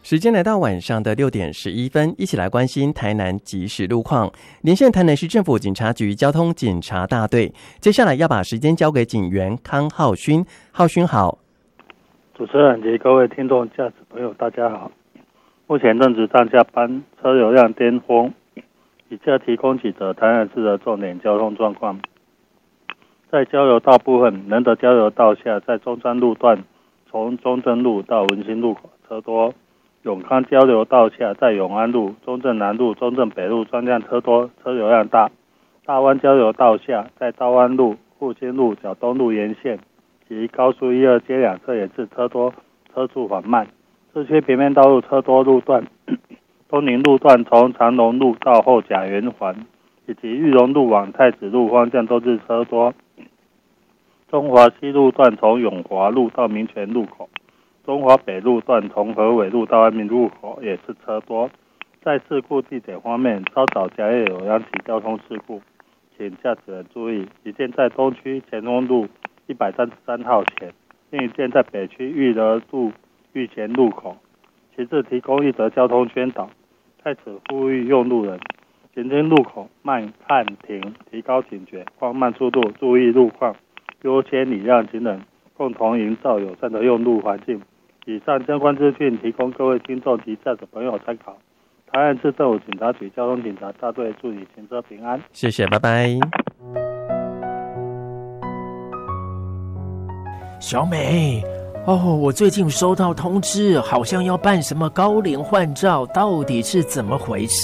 时间来到晚上的6:11，一起来关心台南即时路况。连线台南市政府警察局交通警察大队，接下来要把时间交给警员康浩勋。浩勋好。 主持人及各位听众驾驶朋友大家好，目前正值上下班，车流量巅峰，以下提供几则台南市的重点交通状况。在交流道部分，仁德交流道下在中山路段从中正路到文心路口车多，永康交流道下在永安路、中正南路、中正北路专项车多，车流量大。大湾交流道下在大湾路、复兴路、角东路沿线及高速1、2街两侧也是车多，车速缓慢。市区平面道路车多路段，东宁路段从长隆路到后甲圆环，以及裕隆路往太子路方向都是车多。中华西路段从永华路到民权路口，中华北路段从和伟路到安民路口也是车多。在事故地点方面，稍早甲也有两起交通事故，请驾驶人注意，一件在东区前锋路133号前，另一件在北区裕德路裕前路口。其次提供一则交通宣导，在此呼吁用路人行经路口慢看停，提高警觉，放慢速度，注意路况，优先礼让行人，共同营造友善的用路环境。以上相关资讯提供各位听众及驾驶朋友参考。台南市政府警察局交通警察大队祝你行车平安。 谢谢，拜拜。 小美，我最近收到通知，好像要办什么高龄换照，到底是怎么回事？